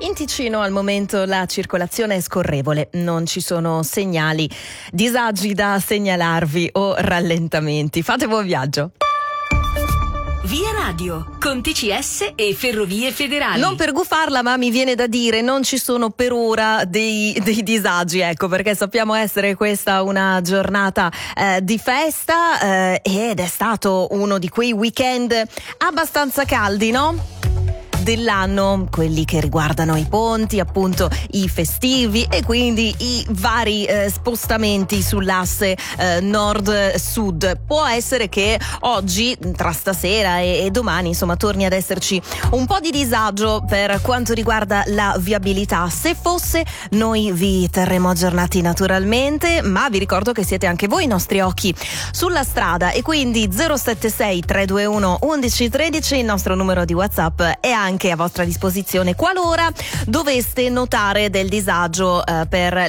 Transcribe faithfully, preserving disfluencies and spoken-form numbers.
In Ticino al momento la circolazione è scorrevole, non ci sono segnali, disagi da segnalarvi o rallentamenti. Fate buon viaggio. Via Radio, con T C S e Ferrovie Federali. Non per gufarla, ma mi viene da dire, non ci sono per ora dei, dei disagi, ecco, perché sappiamo essere questa una giornata eh, di festa eh, ed è stato uno di quei weekend abbastanza caldi, no? Dell'anno, quelli che riguardano i ponti, appunto i festivi e quindi i vari eh, spostamenti sull'asse eh, nord-sud. Può essere che oggi, tra stasera e, e domani, insomma, torni ad esserci un po' di disagio per quanto riguarda la viabilità. Se fosse, noi vi terremo aggiornati naturalmente, ma vi ricordo che siete anche voi i nostri occhi sulla strada e quindi zero sette sei tre due uno undici tredici, il nostro numero di WhatsApp è anche anche a vostra disposizione qualora doveste notare del disagio eh, per